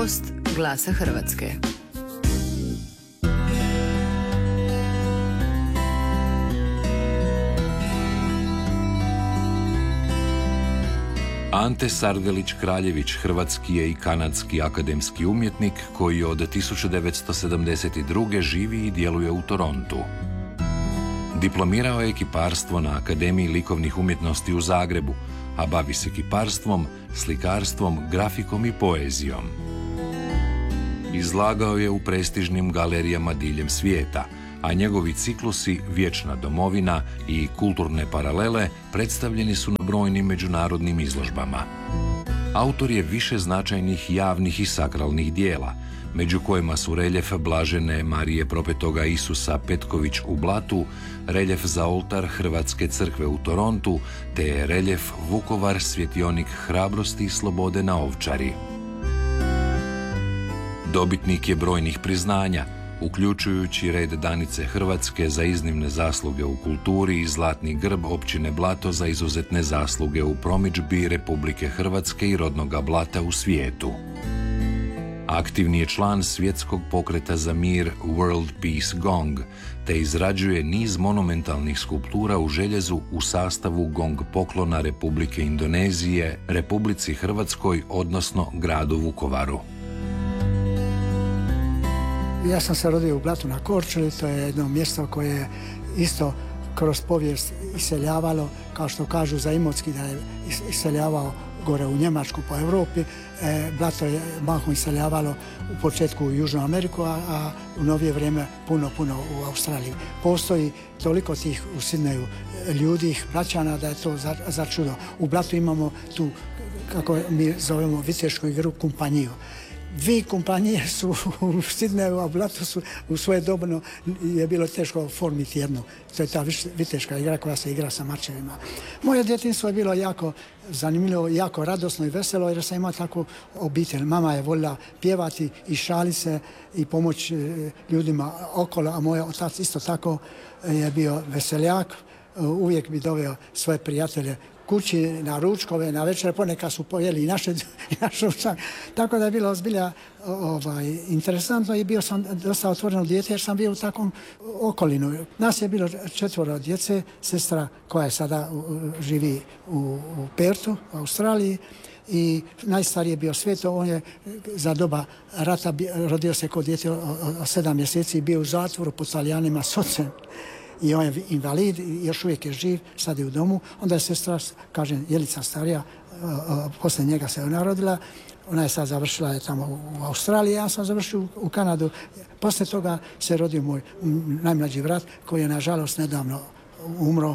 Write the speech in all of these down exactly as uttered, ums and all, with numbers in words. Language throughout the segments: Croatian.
Gost Glasa Hrvatske. Ante Sardelić-Kraljević hrvatski je i kanadski akademski umjetnik koji od tisuću devetsto sedamdeset druge živi i djeluje u Torontu. Diplomirao je kiparstvo na Akademiji likovnih umjetnosti u Zagrebu, a bavi se kiparstvom, slikarstvom, grafikom i poezijom. Izlagao je u prestižnim galerijama diljem svijeta, a njegovi ciklusi Vječna domovina i Kulturne paralele predstavljeni su na brojnim međunarodnim izložbama. Autor je više značajnih javnih i sakralnih dijela, među kojima su reljef Blažene Marije Propetoga Isusa Petković u Blatu, reljef za oltar Hrvatske crkve u Torontu, te reljef Vukovar svjetionik hrabrosti i slobode na Ovčari. Dobitnik je brojnih priznanja, uključujući red Danice Hrvatske za iznimne zasluge u kulturi i Zlatni grb općine Blato za izuzetne zasluge u promidžbi Republike Hrvatske i rodnoga Blata u svijetu. Aktivni je član svjetskog pokreta za mir World Peace Gong, te izrađuje niz monumentalnih skulptura u željezu u sastavu gong poklona Republike Indonezije, Republici Hrvatskoj, odnosno gradu Vukovaru. Ja sam se rodio u Blatu na Korčuli, to je jedno mjesto koje je isto kroz povijest iseljavalo, kao što kažu za Imotski da je iseljavao gore u Njemačku po Europi. E, Blato je mahom iseljavalo u početku u Južnu Ameriku, a, a u novije vrijeme puno, puno u Australiji. Postoji toliko tih u Sidneju ljudi, braćana, da je to za, za čudo. U Blatu imamo tu, kako mi zovemo, vitešku igru kompaniju. Dvije kompanije su u Sidneju, a u Blatu su u svoje dobno je bilo teško oformiti jednu. To je ta viteška igra koja se igra sa mačevima. Moje djetinjstvo je bilo jako zanimljivo, jako radosno i veselo jer sam imao takvu obitelj. Mama je voljela pjevati i šaliti se i pomoći ljudima okolo, a moj otac isto tako je bio veseljak. Uvijek bi doveo svoje prijatelje kući, na ručkove, na večere, ponekad su pojeli i naše, i naš ručak. Tako da je bilo zbilja ovaj, interesantno i bio sam dosta otvoreno dijete jer sam bio u takvom okolinu. Nas je bilo četvoro djece, sestra koja je sada živi u, u Pertu, u Australiji, i najstariji je bio Sveto, on je za doba rata rodio se kod dijete od sedam mjeseci i bio u zatvoru pod Talijanima s ocem. I on je invalid, još uvijek je živ, sad je u domu. Onda je sestra, kažem, Jelica starija, poslije njega se je narodila. Ona je sad završila je tamo u Australiji, ja sam završio u Kanadu. Poslije toga se rodio moj najmlađi brat, koji je nažalost nedavno umro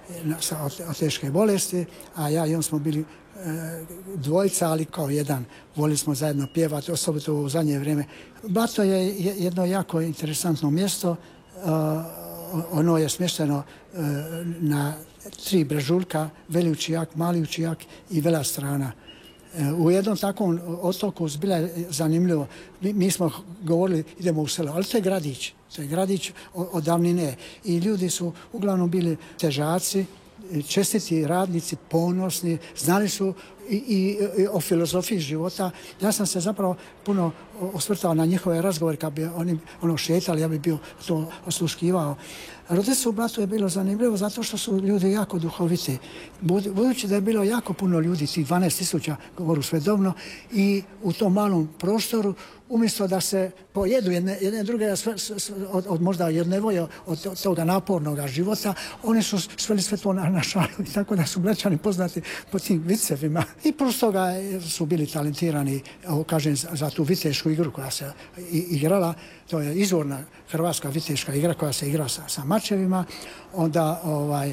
od, od teške bolesti, a ja i on smo bili e, dvojica, ali kao jedan. Volili smo zajedno pjevati, osobito u zadnje vrijeme. Blato je jedno jako interesantno mjesto. E, Ono je smješteno e, na tri brežuljka, Veli Učijak, Mali Učijak i Vela Strana. E, u jednom takvom otoku zbilja je zanimljivo. Mi, mi smo govorili idemo u selo, ali to je gradić. To je gradić od davnine. I ljudi su uglavnom bili težaci, čestiti radnici, ponosni, znali su i, i, i o filozofiji života. Ja sam se zapravo puno osvrtao na njihove razgovore, kad bi oni ono šetali, ja bi bio to osluškivao. Roditeljstvo u Blatu je bilo zanimljivo zato što su ljudi jako duhoviti. Budući da je bilo jako puno ljudi, tih dvanaest tisuća, govoru svedobno, i u tom malom prostoru, umjesto da se pojedu jedne, jedne druge od, od možda jednevoje od toga napornog života, oni su sveli sve to na, na šalu i tako da su Blaćani poznati po tim vicevima. I plus toga su bili talentirani, kažem, za tu vitešku igru koja se igrala. To je izvorna hrvatska viteška igra koja se igra sa, sa mačevima. Onda ovaj, e,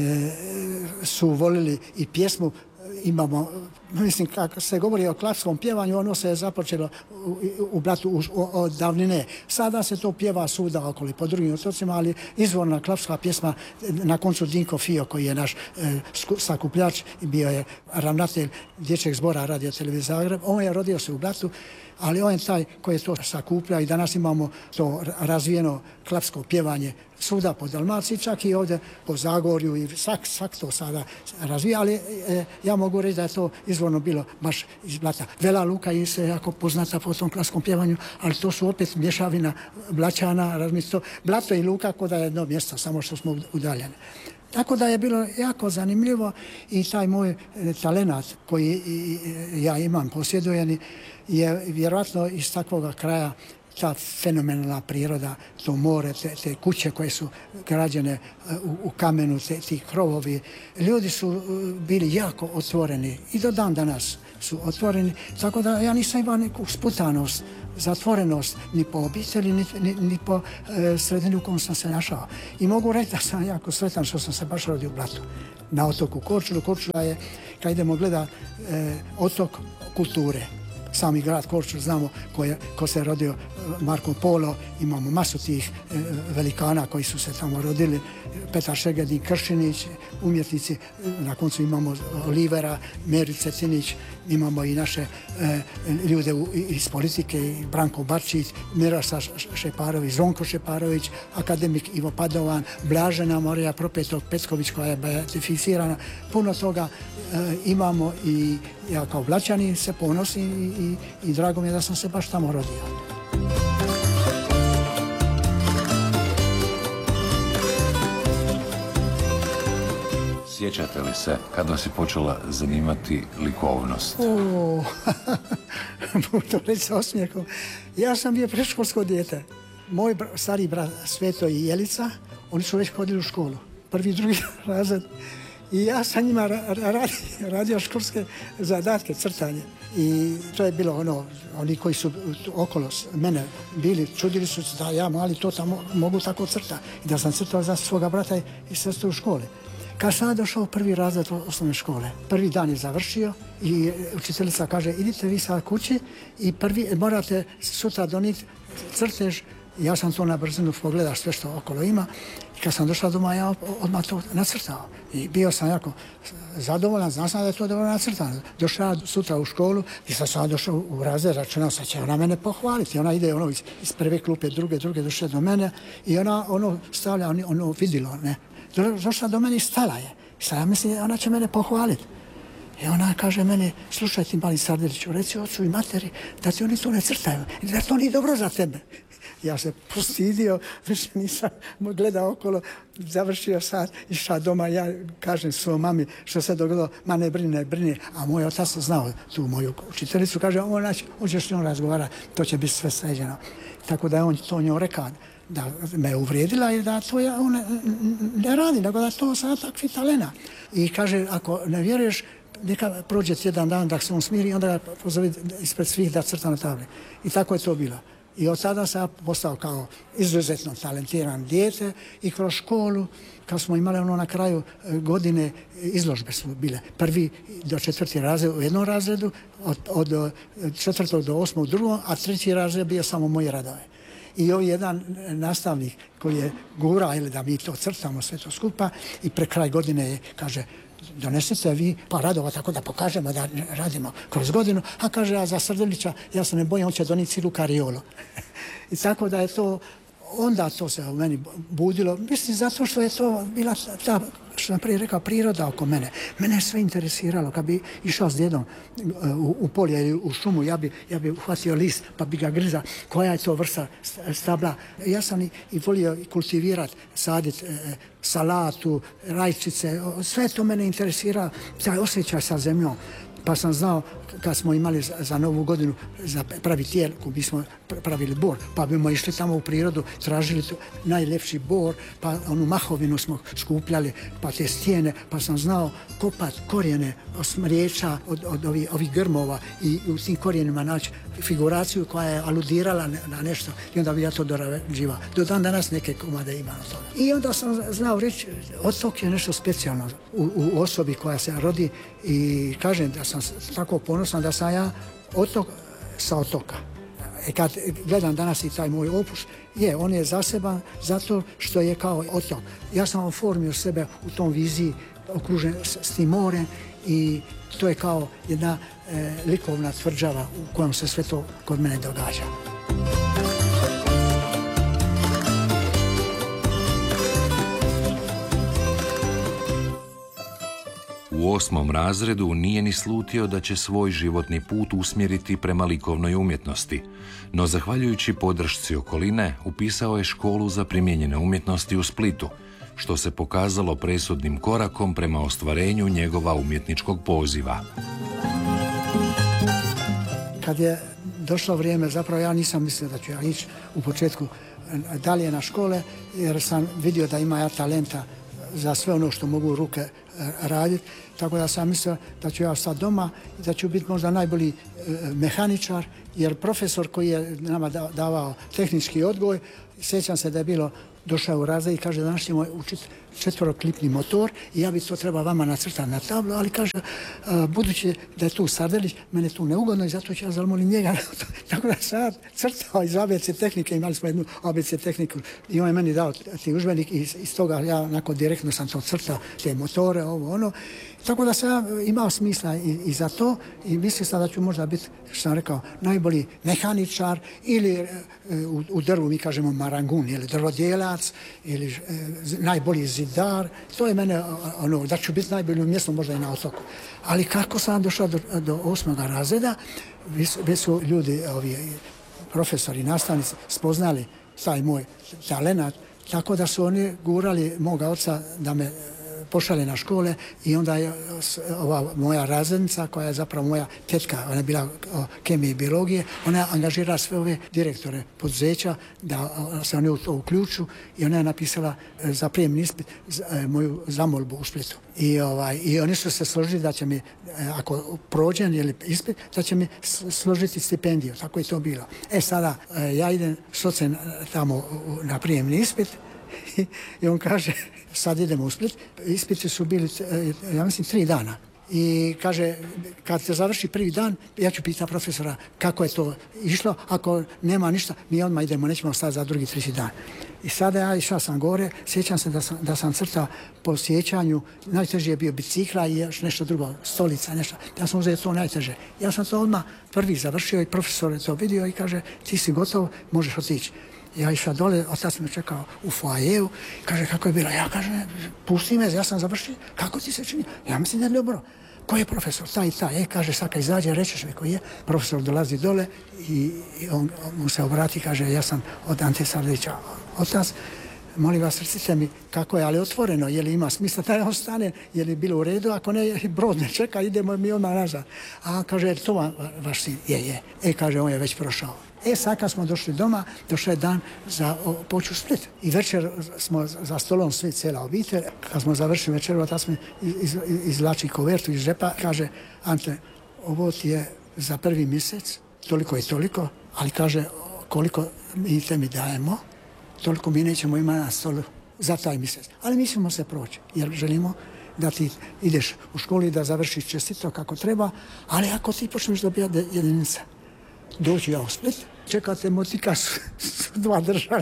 su volili i pjesmu. Imamo, mislim, kako se govori o klapskom pjevanju, ono se je započelo u, u Blatu od davnine. Sada se to pjeva svuda okoli po drugim otocima, ali izvorna klapska pjesma, na koncu Dinko Fio, koji je naš e, sakupljač i bio je ravnatelj dječjeg zbora Radio Televizije Zagreb. On je rodio se u Blatu, ali on je taj koji je to sakuplja i danas imamo to razvijeno klapsko pjevanje svuda po Dalmaciji, čak i ovdje po Zagorju i svak, svak to sada razvija, ali e, ja mogu reći da je to iz izvorno bilo baš iz Blata. Vela Luka je se jako poznata po tom klaskom pjevanju, ali to su opet mješavina Blaćana, razmislite, Blato i Luka kod je jedno mjesto, samo što smo udaljeni. Tako da je bilo jako zanimljivo i taj moj talenat koji ja imam posjedujeni je vjerojatno iz takvog kraja ta fenomenalna priroda, to more, te, te kuće koje su građene u, u kamenu, te, ti krovovi. Ljudi su bili jako otvoreni i do dan danas su otvoreni, tako da ja nisam imao neku sputanost, zatvorenost ni po obitelji, ni, ni, ni po e, sredini u kojem sam se našao. I mogu reći da sam jako sretan što sam se baš rodio u Blatu. Na otoku Korčulu. Korčula je, kad idemo gleda, e, otok kulture. Sami grad Korčula, znamo ko, je, ko se rodio, Marko Polo, imamo masu tih e, velikana koji su se tamo rodili, Petar Šegedin, Kršinić, umjetnici, na koncu imamo Olivera, Merice Cinić, imamo i naše e, ljude u, iz politike, i Branko Barčić, Miroslav Šeparović, Zvonko Šeparović, akademik Ivo Padovan, Blažena Marija Propetog Pecković koja je beatificirana. Puno toga e, imamo i ja kao Blaćanin se ponosim i, i, i drago mi je da sam se baš tamo rodio. Sjećate li se kad vas je počela zanimati likovnost? O, to reći sa osmijekom. Ja sam bio predškolsko dijete. Moj br- stari brat Sveto i Jelica, oni su već hodili u školu. Prvi, drugi razred. I ja sam njima ra- radi, radio školske zadatke, crtanje. I to je bilo ono, oni koji su okolo mene bili, čudili su da ja mali to tamo mogu tako crta. I da sam crtao za svoga brata i sestru u školi. Kad sam došao u prvi razred osnovne škole, prvi dan je završio i učiteljica kaže idite vi sad kući i prvi, morate sutra donijeti crtež. Ja sam to na brzinu pogledao sve što okolo ima i kad sam došao doma ja odmah to nacrtao. I bio sam jako zadovoljan, znao sam da je to dobro nacrtano. Došao ja sutra u školu i sad sam došao u razred, računao sad će ona mene pohvaliti. Ona ide ono iz, iz prve klupe, druge, druge došle do mene i ona ono stavlja ono, ono vidilo, ne. Došla do mene i stala je. Sad ja mislim, ona će mene pohvaliti. I ona kaže meni, slušaj ti mali Sardeliću, reci ocu i materi da ti oni to ne crtaju, da to nije dobro za tebe. Ja se postidio, više nisam gledao okolo, završio sad, išao doma, ja kažem svojoj mami što se dogodilo, ma ne brini, ne brini, a moj otac znao tu moju učiteljicu, kaže, on, on će s njom razgovarati, to će biti sve sređeno. Tako da je on to njoj rekao, da me uvrijedila i da to ja ona ne radi, nego da to sad takvi talena. I kaže, ako ne vjeruješ, neka prođe jedan dan da se on smiri, onda ga pozovi ispred svih da crta na tabli. I tako je to bilo. I od sada sam postao kao izuzetno talentiran dijete i kroz školu, kad smo imali ono na kraju godine, izložbe su bile. Prvi do četvrti razred u jednom razredu, od, od četvrtog do osmog u drugom, a treći razred bio samo moji radove. I ovaj jedan nastavnik koji je gurao ili da mi to crtamo sve to skupa i pre kraj godine je, kaže, donesite vi pa radova tako da pokažemo da radimo kroz godinu, a kaže, a za Srdelića ja se ne bojim, on će doniti cilu karijolu. I tako da je to, onda to se u meni budilo, mislim zato što je to bila ta, što sam prije rekao, priroda oko mene. Mene je sve interesiralo, kad bi išao s djedom u, u polje ili u šumu, ja bi, ja bi uhvatio list pa bi ga griza, koja je to vrsta stabla. Ja sam i, i volio kultivirati, saditi e, salatu, rajčice, sve to mene interesira, taj osjećaj sa zemljom. Pa sam znao, kad smo imali za, za novu godinu za pravi tijel, ko bismo pravili bor, pa bimo išli tamo u prirodu, tražili najljepši bor, pa onu mahovinu smo skupljali, pa te stijene, pa sam znao kopat korijene smriječa od, od ovih, ovih grmova i u tim korijenima naći figuraciju koja je aludirala na nešto i onda bi ja to dorađivao. Do dan danas neke komade imam od toga. I onda sam znao reći, otok je nešto specijalno u, u osobi koja se rodi i kažem da sam tako ponosan da sam ja otok sa otoka. E kad gledam danas i taj moj opus, je, on je zaseban zato što je kao otok. Ja sam oformio sebe u tom viziji okružen s, s tim morem i to je kao jedna e, likovna tvrđava u kojom se sve to kod mene događa. U U osmom razredu nije ni slutio da će svoj životni put usmjeriti prema likovnoj umjetnosti, no zahvaljujući podršci okoline upisao je školu za primijenjene umjetnosti u Splitu, što se pokazalo presudnim korakom prema ostvarenju njegova umjetničkog poziva. Kad je došlo vrijeme, zapravo ja nisam mislio da ću ja ići u početku dalje na škole, jer sam vidio da ima ja talenta za sve ono što mogu ruke raditi, tako da sam mislio da ću ja sad doma i da ću biti možda najbolji mehaničar, jer profesor koji je nama davao tehnički odgoj, sjećam se da je bilo, došao u razred i kaže danas ćemo učiti četvoroklipni motor i ja bi to trebao vama nacrtati na tablu, ali kaže budući da je tu Sardelić, mene tu neugodno i zato ću ja zamolim njega. Tako da sam crtao iz A B C tehnike, imali smo jednu A B C tehniku i on je meni dao ti udžbenik i iz toga ja onako direktno sam to crtao, te motore, ovo ono. Tako da sam imao smisla i, i za to i mislio sam da ću možda biti, što sam rekao, najbolji mehaničar ili e, u, u drvu mi kažemo marangun ili drvodjelac ili e, najbolji zidar. To je mene ono, da ću biti najbolji mjesto možda i na otoku. Ali kako sam došao do, do osmoga razreda, već su ljudi, ovi profesori, nastavnici spoznali taj moj talenat, tako da su oni gurali moga oca da me pošalje na škole i onda je ova moja razrednica, koja je zapravo moja tetka, ona je bila o kemiji i biologije, ona je angažirala sve ove direktore poduzeća da se oni u to uključu i ona je napisala za prijemni ispit moju zamolbu u Splitu. I, ovaj, i oni su se složili da će mi, ako prođem ili ispit, da će mi složiti stipendiju. Tako je to bilo. E sada, ja idem s ocem tamo na prijemni ispit i on kaže, sad idemo u Split. Ispiti su bili, ja mislim, tri dana. I kaže, kad se završi prvi dan, ja ću pitati profesora kako je to išlo. Ako nema ništa, mi odmah idemo, nećemo stati za drugi, treći dan. I sada ja išao sam gore, sjećam se da sam, da sam crtao po sjećanju, najteže je bio bicikla i još nešto drugo, stolica, nešto. Ja sam uzeo to najteže. Ja sam to odmah prvi završio i profesor je to vidio i kaže, ti si gotov, možeš otići. Ja išao dole, otac me čekao u foajeju, kaže kako je bilo. Ja kaže, pusti me, ja sam završio. Kako ti se čini? Ja mislim da je dobro. Ko je profesor? Taj i taj. E, kaže, sad kad izađe, rećeš mi koji je. Profesor dolazi dole i, i on, on mu se obrati, kaže, ja sam od Ante Sardelića otac. Molim vas, recite mi kako je, ali otvoreno, je li ima smisla da on stane, je li bilo u redu, ako ne, brod ne čeka, idemo mi odmah nazad. A kaže, to va, vaš sin? Je, je. E, kaže, on je već prošao. E, sad kad smo došli doma, došao je dan za poću Split. I večer smo za stolom svi, cijela obitelj. Kad smo završili večeru, ta smo iz, iz, izlači kovertu iz žepa, kaže, Ante, ovo ti je za prvi mjesec, toliko i toliko, ali kaže, koliko mi te mi dajemo, toliko mi nećemo imati na stolu za taj mjesec. Ali mi ćemo se proći, jer želimo da ti ideš u školu i da završiš čestito kako treba, ali ako ti počneš dobijati jedinice, doći ja u Split, čekate motika su, su dva država,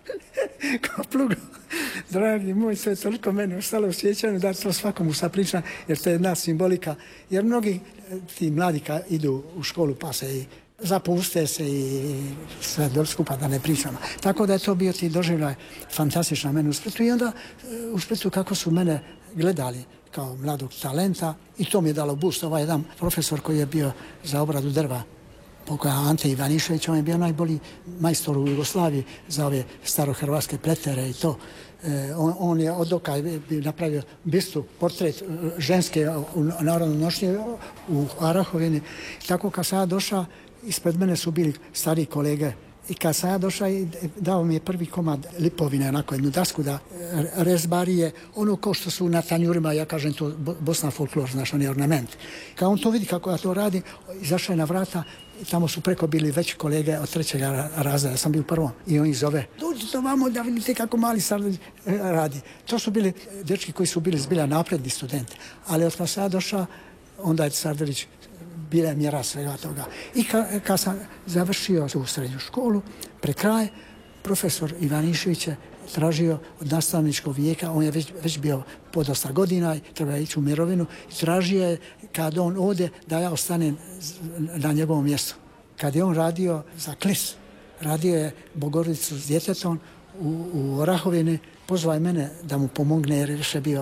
kao plugo. Dragi moj, sve je toliko meni ostalo u sjećanju da to svakomu sad pričam, jer to je jedna simbolika, jer mnogi ti mladi kad idu u školu pa se i zapuste se i sve do skupa da ne pričamo. Tako da je to bio ti doživljaj fantastična meni u Splitu i onda u Splitu kako su mene gledali kao mladog talenta i to mi je dalo boost. Ovaj jedan profesor koji je bio za obradu drva, pokoja Ante Ivanišević, on je bio najbolji majstor u Jugoslaviji za ove starohrvatske pletere i to. E, on, on je od oka napravio bistu, portret ženske u narodnoj nošnji u Arahovini. Tako kad sam ja došao, ispred mene su bili stari kolege i kad sam ja došao i dao mi je prvi komad lipovine, onako jednu dasku da rezbarije, ono kao što su na tanjurima, ja kažem to Bosna folklor, znaš, oni ornamenti. Kad on to vidi kako ja to radim, izašao je na vrata i tamo su preko bili veći kolege od trećeg razreda, ja sam bio prvom i on ih zove, dođite vamo da vidite kako mali Sardelić radi. To su bili dečki koji su bili zbilja napredni studenti, ali od kad sam ja došao, onda je Sardelić bila je mjera svega toga. I kad ka sam završio u srednju školu, pre kraj, profesor Ivanišević je tražio od nastavničkog vijeka, on je već, već bio po dosta godina i treba ići u mirovinu, i tražio je kad on ode da ja ostanem na njegovom mjestu. Kad je on radio za Klis, radio je Bogorodicu s djetetom u, u Orahovini, pozvao je mene da mu pomogne jer je više bio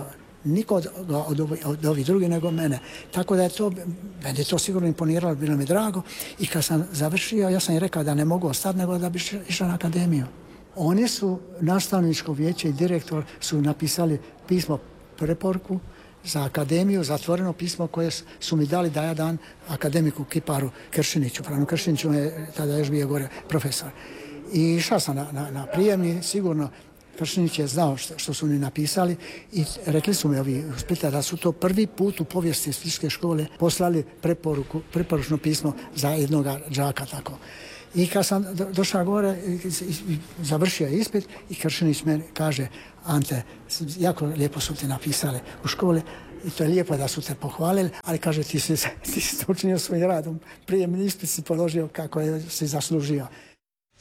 niko od, od, od ovih drugih nego mene. Tako da je to, meni je to sigurno imponiralo, bilo mi drago. I kad sam završio, ja sam im rekao da ne mogu ostati, nego da bi išao na akademiju. Oni su, nastavničko vijeće i direktor su napisali pismo preporuku za akademiju, zatvoreno pismo koje su mi dali da ja dan akademiku Kiparu Kršiniću. Franu Kršiniću je tada još bio gore profesor. I išao sam na, na, na prijemni, sigurno Kršinić je znao što, što su mi napisali i rekli su mi ovi u Splita da su to prvi put u povijesti fizičke škole poslali preporuku, preporučno pismo za jednog đaka tako. I kad sam došao gore, završio ispit i Kršinić meni kaže: Ante, jako lijepo su ti napisali u školi i to je lijepo da su te pohvalili, ali kaže ti si, ti si to učinio svojim radom. Prijemni ispit si položio kako je si zaslužio.